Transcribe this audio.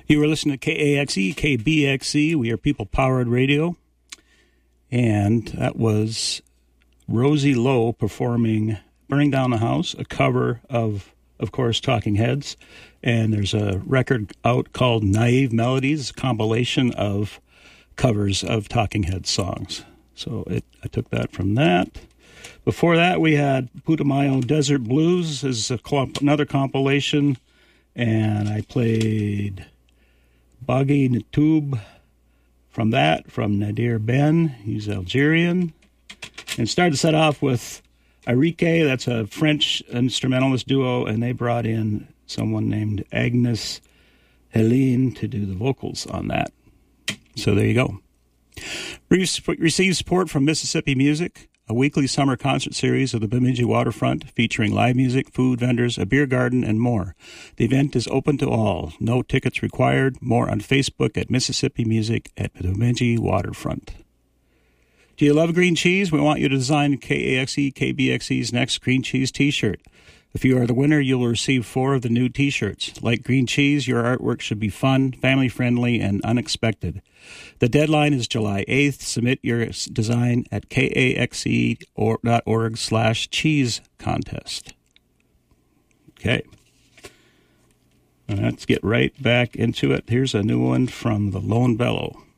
You were listening to KAXE, KBXE. We are people-powered radio. And that was Rosie Lowe performing Burning Down the House, a cover of course, Talking Heads. And there's a record out called Naive Melodies, a compilation of covers of Talking Heads songs. So I took that from that. Before that, we had Putumayo Desert Blues is another compilation. And I played Bagi Natub from Nadir Ben. He's Algerian. And started to set off with Arike, that's a French instrumentalist duo, and they brought in someone named Agnes Helene to do the vocals on that. So there you go. Receive support from Mississippi Music, a weekly summer concert series of the Bemidji waterfront featuring live music, food vendors, a beer garden, and more. The event is open to all. No tickets required. More on Facebook at Mississippi Music at the Bemidji waterfront. Do you love green cheese? We want you to design KAXE, KBXE's next green cheese T-shirt. If you are the winner, you will receive 4 of the new T-shirts. Like green cheese, your artwork should be fun, family-friendly, and unexpected. The deadline is July 8th. Submit your design at kaxe.org/cheese contest. Okay. Let's get right back into it. Here's a new one from the Lone Bellow.